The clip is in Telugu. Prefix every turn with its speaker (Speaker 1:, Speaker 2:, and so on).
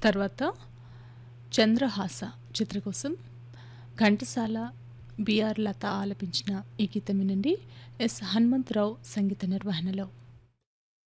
Speaker 1: తర్వాత 'చంద్రహాస' చిత్రం కోసం ఘంటసాల, బిఆర్ లత ఆలపించిన ఈ గీతం వినండి. ఎస్ హనుమంతరావు సంగీత నిర్వహణలో.